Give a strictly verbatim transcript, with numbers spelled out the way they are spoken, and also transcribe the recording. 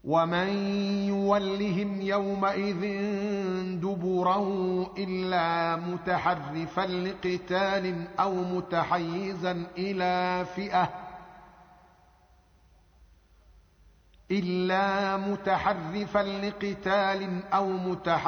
ومن يولهم يومئذ دبره إلا متحرفا لقتال أو متحيزا إلى فئة إلا متحرفا لقتال أو متحيزا